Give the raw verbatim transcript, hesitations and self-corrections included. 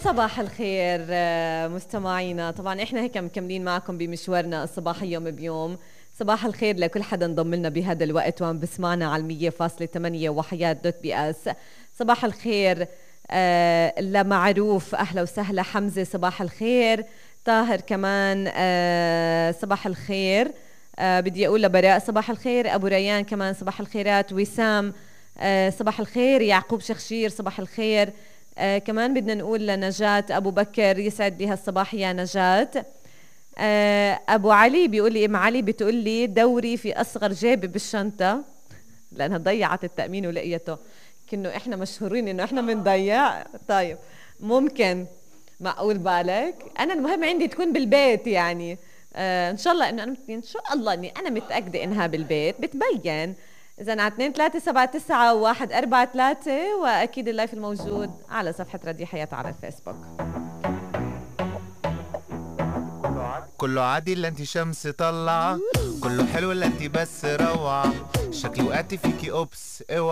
صباح الخير آه، مستمعينا. طبعا احنا هيك مكملين معكم بمشوارنا الصباحي يوم بيوم. صباح الخير لكل حدا انضم لنا بهذا الوقت وعم بسمعنا على المية فاصلة ثمانية وحياة دوت بي اس. صباح الخير آه لمعروف، اهلا وسهلا. حمزة صباح الخير. طاهر كمان آه صباح الخير. آه بدي اقول لبراء صباح الخير. ابو ريان كمان صباح الخيرات. وسام آه صباح الخير. يعقوب شخشير صباح الخير. آه كمان بدنا نقول لنجاة أبو بكر يسعد لي هالصباح يا نجاة. آه أبو علي بيقول لي ام علي بتقول لي دوري في أصغر جيب بالشنطة لأنها ضيعت التأمين ولقيته. كأنه إحنا مشهورين إنه إحنا بنضيع. طيب ممكن معقول بالك. أنا المهم عندي تكون بالبيت يعني. آه إن شاء الله إنه أنا إن شاء الله إني أنا متأكدة إنها بالبيت بتبين. إذا على اثنين ثلاثة سبعة تسعة واحد أربعة ثلاثة، وأكيد اللايف الموجود على صفحة راديو حياة على الفيسبوك. كله عادي الا انت شمس طلعة، كله حلو الا انت بس روعة، شكلي وقعتي فيكي اوبس اوعى.